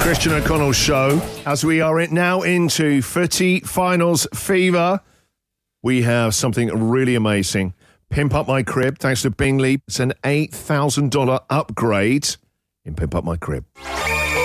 Christian O'Connell Show. As we are now into footy finals fever, we have something really amazing. Pimp Up My Crib, thanks to Bingley. It's an $8,000 upgrade in Pimp Up My Crib.